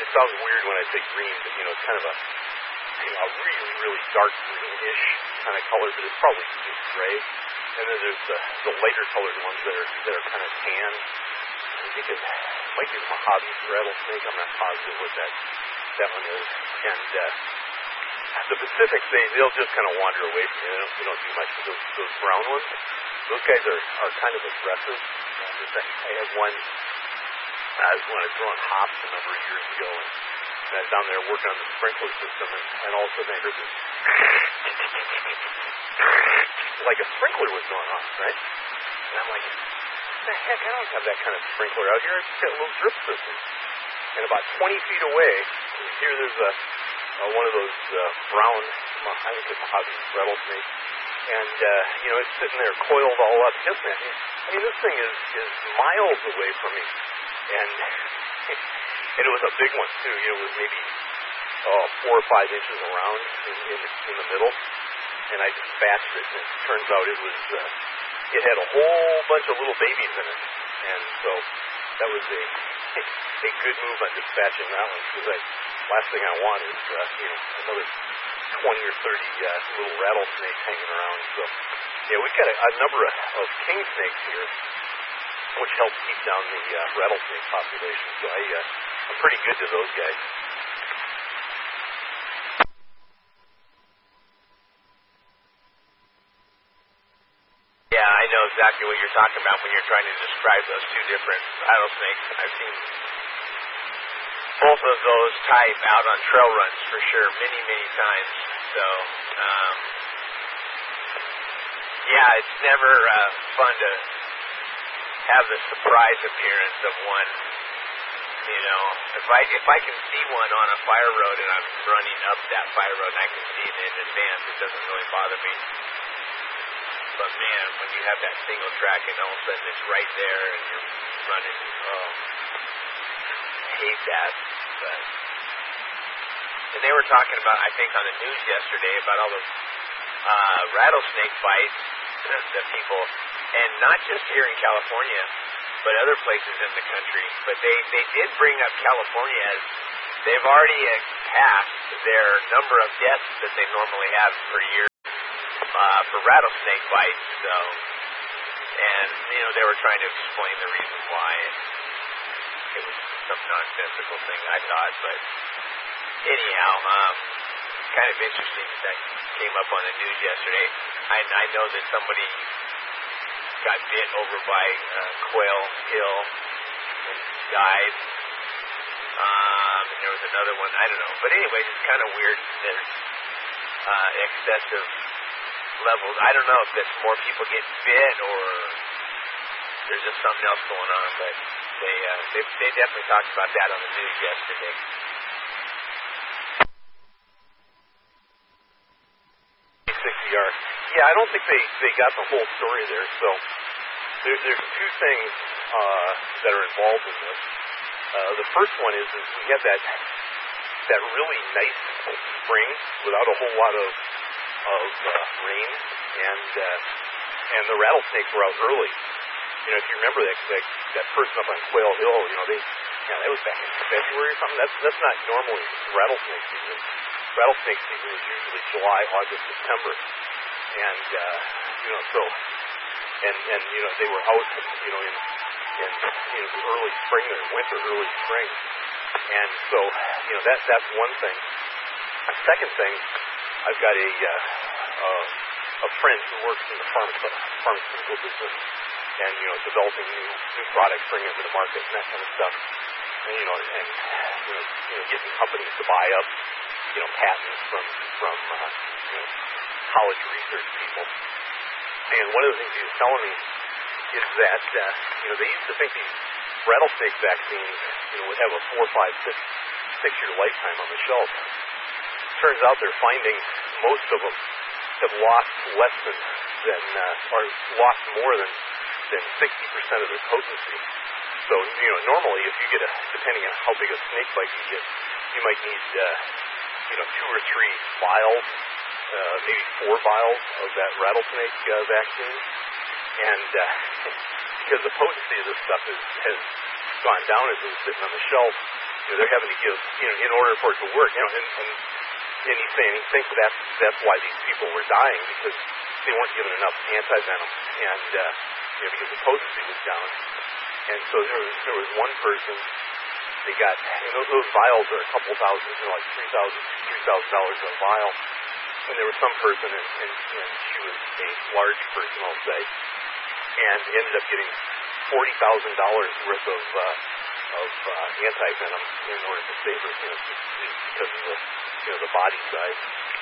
sounds weird when I say green, but it's kind of a really, really dark greenish kind of color, but it's probably just gray. And then there's the lighter colored ones that are kind of tan. I think it might be the Mojave rattlesnake. I'm not positive what that one is. And the Pacifics, they'll just kind of wander away from you. They don't do much. Those brown ones, those guys are kind of aggressive. I had one. I was when I was growing hops a number of years ago, and I was down there working on the sprinkler system, and all of a sudden I heard this like a sprinkler was going off, right? And I'm like, what the heck? I don't have that kind of sprinkler out here. I just got a little drip system. And about 20 feet away, here there's one of those brown, I think it's a Mojave rattlesnake, and it's sitting there coiled all up, hissing at me. I mean, this thing is miles away from me, and it was a big one too. It was maybe 4 or 5 inches around in the middle, and I dispatched it. And it turns out it had a whole bunch of little babies in it, and so that was a good move on dispatching that one, because last thing I want is another 20 or 30 little rattlesnakes hanging around. So yeah, we've got a number of king snakes here, which helps keep down the rattlesnake population. So I'm pretty good to those guys. Yeah, I know exactly what you're talking about when you're trying to describe those two different rattlesnakes. I've seen both of those type out on trail runs for sure, many, many times. So, yeah, it's never fun to have the surprise appearance of one. If I can see one on a fire road and I'm running up that fire road and I can see it in advance, it doesn't really bother me. But man, when you have that single track and all of a sudden it's right there and you're running, I hate that. But and they were talking about, I think, on the news yesterday about all those rattlesnake bites that people, and not just here in California, but other places in the country. But they did bring up California as they've already passed their number of deaths that they normally have per year for rattlesnake bites. So, and they were trying to explain the reason why. It was some nonsensical thing, I thought, but anyhow, kind of interesting that came up on the news yesterday. I know that somebody got bit over by Quail Hill and died. And there was another one, I don't know. But anyway, it's kind of weird. There's excessive levels. I don't know if that's more people get bit or there's just something else going on, but they definitely talked about that on the news yesterday. Yeah, I don't think they got the whole story there. So there's two things that are involved in this. The first one is we had that really nice spring without a whole lot of rain, and the rattlesnakes were out early. If you remember that person up on Quail Hill, that was back in February or something. That's not normally rattlesnake season. Rattlesnake season is usually July, August, September, and they were out, in the early spring or winter, early spring, and so that's one thing. A second thing, I've got a friend who works in the pharmaceutical business, and developing new products, bringing them to the market, and that kind of stuff, and getting companies to buy up patents from college research people. And one of the things he was telling me is that they used to think these rattlesnake vaccines would have a 4, 5, 6 year lifetime on the shelf. Turns out they're finding most of them have lost less than or lost more than 60% of their potency. So normally if you get depending on how big a snake bite you get, you might need 2 or 3 vials, maybe 4 vials of that rattlesnake vaccine, and because the potency of this stuff has gone down as it was sitting on the shelf, they're having to give, in order for it to work, and he's saying he thinks that's why these people were dying, because they weren't given enough anti-venom, and because the potency was down. And so there was one person, they got, those vials are a couple thousand, like $3,000 a vial. And there was some person, and she was a large person, I'll say, and ended up getting $40,000 worth of anti-venom in order to save her, because of the body size.